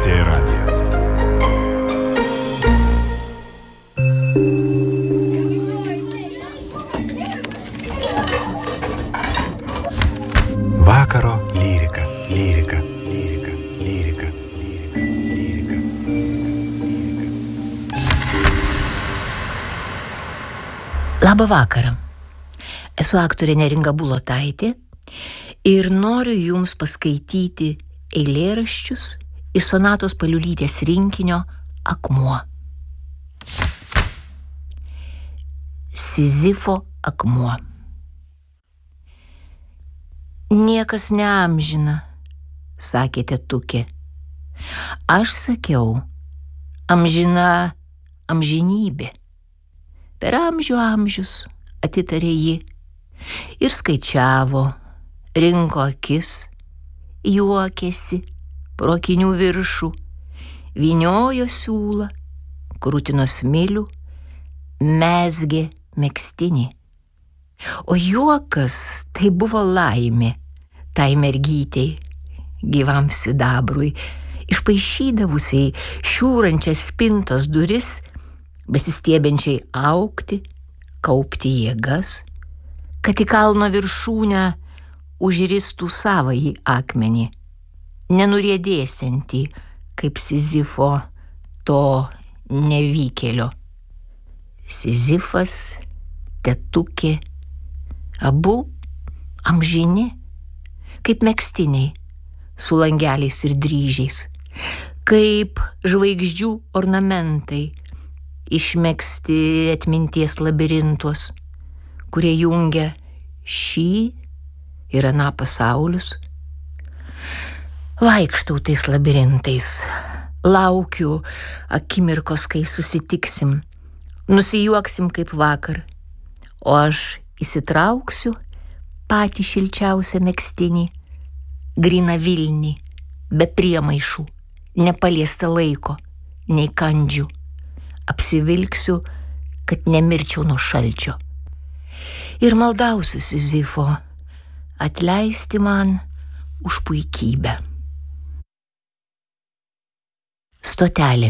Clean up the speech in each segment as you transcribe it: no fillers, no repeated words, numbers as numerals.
LRT radijas. Vakaro lyrika, lyrika, lyrika, lyrika, lyrika, lyrika. Labą vakarą. Esu aktorė Neringa Bulotaitė ir noriu jums paskaityti eilėraščius iš Sonatos Paliulytės rinkinio Akmuo. Sizifo akmuo. Niekas neamžina, sakė Tėtukė. Aš sakiau, amžina amžinybė. Per amžių amžius, atitarė ji, ir skaičiavo, rinko akis, juokėsi pro akinių viršų, vyniojo siūlą, krūtino smilių, mezgė megztinį. O juokas tai buvo laimė tai mergytei, gyvam sidabrui, išpaišydavusiai šiūrančias spintos duris, besistiebiančiai augti, kaupti jėgas, kad į kalno viršūnę užristų savąjį akmenį, nenuriedėsiantį, kaip Sizifo to nevykėlio. Sizifas, Tėtukė, abu amžini, kaip megztiniai, su langeliais ir dryžiais, kaip žvaigždžių ornamentai, išmegzti atminties labirintuos, kurie jungia šį ir aną pasaulius. Vaikštau tais labirintais, laukiu akimirkos, kai susitiksim, nusijuoksim kaip vakar, o aš įsitrauksiu patį šilčiausią megztinį, gryną vilnį, be priemaišų, nepaliesta laiko, nei kandžių. Apsivilksiu, kad nemirčiau nuo šalčio. Ir maldausiu Sizifo atleisti man už puikybę. Stotelė.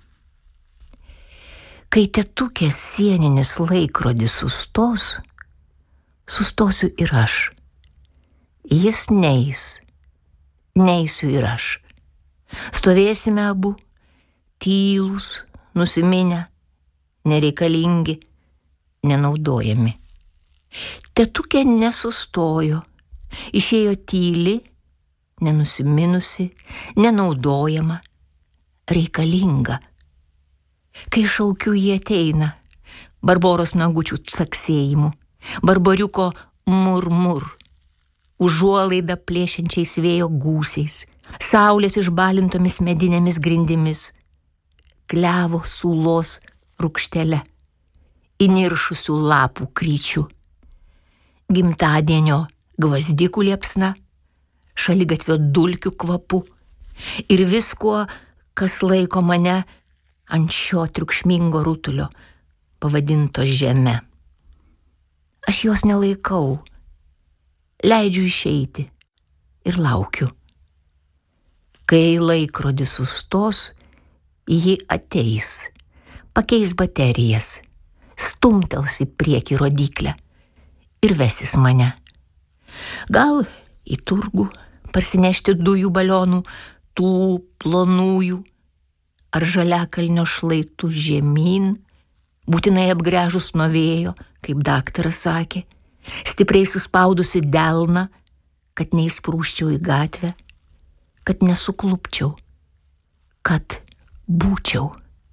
Kai Tėtukės sieninis laikrodis sustos, sustosiu ir aš. Jis neis, neisiu ir aš. Stovėsime abu, tylūs, nusiminę, nereikalingi, nenaudojami. Tėtukė nesustojo, išėjo tyli, nenusiminusi, nenaudojama, reikalinga. Kai šaukiu, jie ateina, Barboros nagučių caksėjimu, barbariuko murmur, užuolaida plėšiančiais vėjo gūsiais, saulės išbalintomis medinėmis grindimis, klevo sūlos rūgštele, įniršusių lapų kryčių, gimtadienio gvazdikų liepsna, šaligatvio dulkių kvapu ir viskuo, kas laiko mane ant šio triukšmingo rutulio, pavadinto žeme. Aš jos nelaikau, leidžiu išeiti ir laukiu. Kai laikrodis sustos, ji ateis, pakeis baterijas, stumtels į priekį rodyklę ir vesis mane. Gal į turgų parsinešti dujų balionų, tų plonųjų, ar žaliakalnio šlaitų žemyn, būtinai apgręžus nuo vėjo, kaip daktaras sakė, stipriai suspaudusi delną, kad neįsprūsčiau į gatvę, kad nesuklupčiau, kad būčiau.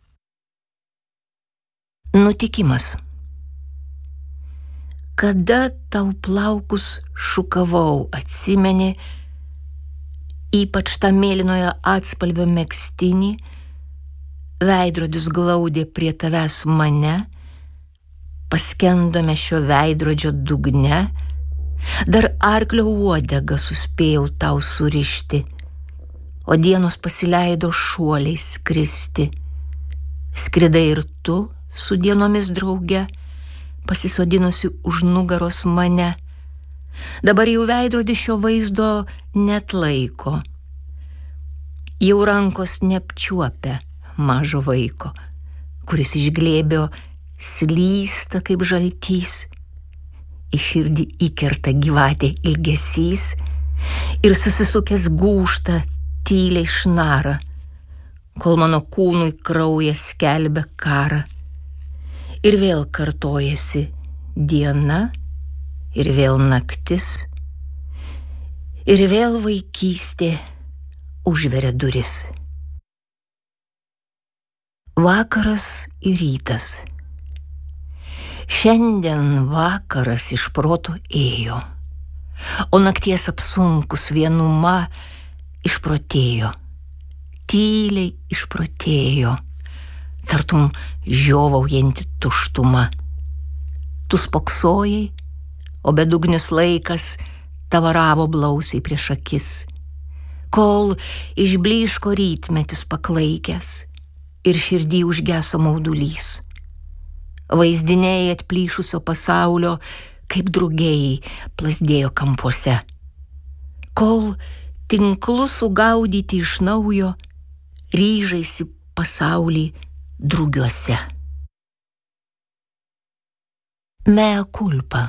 Nutikimas. Kada tau plaukus šukavau, atsimeni, ypač tą mėlynojo atspalvio megztinį, veidrodis glaudė prie tavęs mane, paskendome šio veidrodžio dugne, dar arklio uodegą suspėjau tau surišti, o dienos pasileido šuoliais skristi. Skridai ir tu su dienomis drauge, pasisodinusi už nugaros mane. Dabar jau veidrodis šio vaizdo neatlaiko. Jau rankos neapčiuopia mažo vaiko, kuris išglėbio slysta kaip žaltys. Į širdį įkerta gyvatė ilgesys ir susisukęs gūžta tyliai šnara, kol mano kūnui kraujas skelbia karą. Ir vėl kartojasi diena, ir vėl naktis, ir vėl vaikystė užveria duris. Vakaras ir rytas. Šiandien vakaras iš proto ėjo, o nakties apsunkus vienuma išprotėjo, tyliai išprotėjo, tartum žiovaujanti tuštuma. Tu spoksojai, o bedugnis laikas tavaravo blausiai prieš akis, kol išblyško rytmetis paklaikęs ir širdį užgeso maudulys. Vaizdiniai atplyšusio pasaulio kaip drugiai plazdėjo kampuose, kol tinklu sugaudyti iš naujo ryžaisi pasaulį drugiuose. Mea culpa.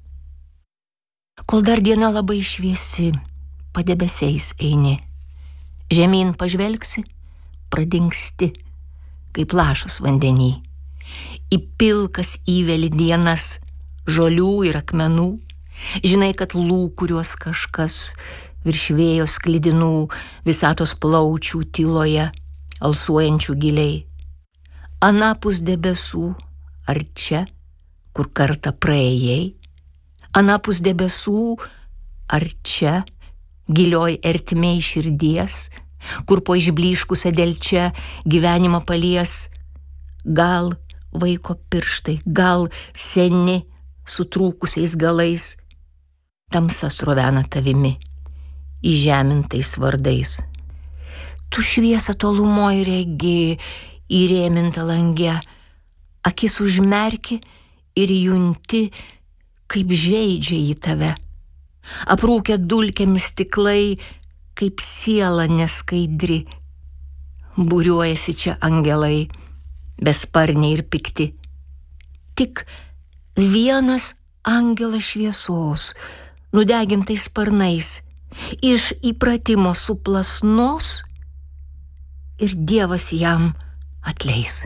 Kol dar diena labai šviesi, padebesiais eini, žemyn pažvelgsi, pradingsti, kaip lašas vandenį. Į pilkas įveli dienas žolių ir akmenų, žinai, kad lūkuriuos kažkas virš vėjo sklidinų visatos plaučių tyloje, alsuojančių giliai. Anapus debesų, ar čia, kur kartą praėjai, anapus debesų, ar čia, gilioj ertmėj širdies, kur po išblyškusią delčią gyvenimą palies, gal vaiko pirštai, gal seni sutrūkusiais galais, tamsa srovena tavimi, įžemintais vardais. Tu šviesą tolumoj regi, įrėminta lange, akis užmerki ir junti, kaip žeidžia į tave. Aprūkę dulkėmis stiklai, kaip siela neskaidri. Būriuojasi čia angelai, besparniai ir pikti. Tik vienas angelas šviesos, nudegintais sparnais, iš įpratimo suplasnos ir Dievas jam atleis.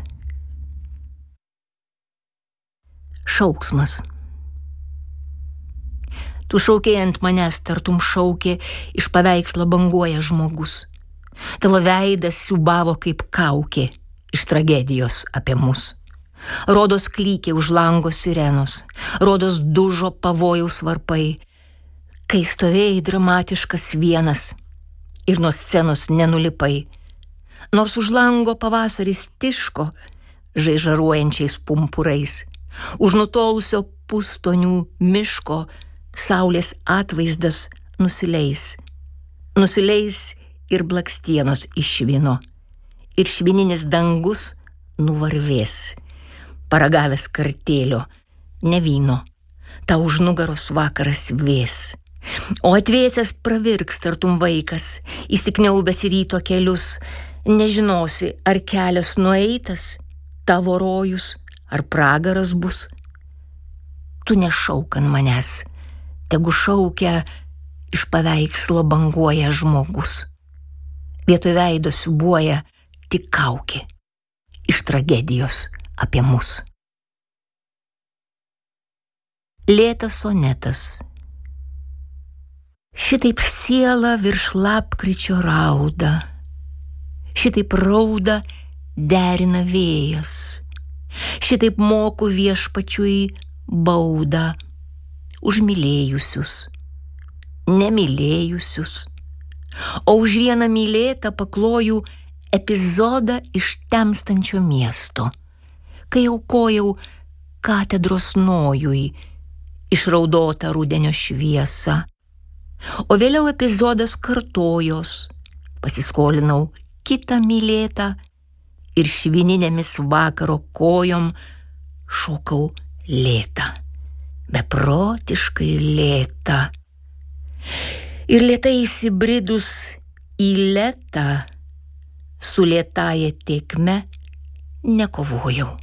Šauksmas. Tu šaukei ant manęs, tartum šaukė, iš paveikslo banguoja žmogus. Tavo veidas siūbavo kaip kaukė iš tragedijos apie mus. Rodos klykė už lango sirenos, rodos dužo pavojaus varpai, kai stovėjai dramatiškas vienas ir nuo scenos nenulipai. Nors už lango pavasaris tiško žaižaruojančiais pumpurais, už nutolusio pustonių miško saulės atvaizdas nusileis. Nusileis ir blakstienos išvino, ir švininis dangus nuvarvės, paragavęs kartėlio, ne vyno, tau už nugaros vakaras vės. O atvėsęs pravirks tartum vaikas, įsikniaubęs į ryto kelius, nežinosi, ar kelias nueitas, tavo rojus, ar pragaras bus. Tu nešauk ant manęs, tegu šaukia iš paveikslo banguoja žmogus. Vietoj veido siūbuoja tik kaukė iš tragedijos apie mus. Lėtas sonetas. Šitaip siela virš lapkričio rauda, šitaip rauda derina vėjas, šitaip moku viešpačiui baudą už mylėjusius, nemylėjusius, o už vieną mylėtą pakloju epizodą iš temstančio miesto, kai aukojau katedros nojui išraudotą rudenio šviesą, o vėliau epizodas kartojos, pasiskolinau kitą mylėtą ir švininėmis vakaro kojom šokau lėtą, beprotiškai lėtą. Ir lėtai įsibridus į lėtą su lėtąja tėkme nekovojau.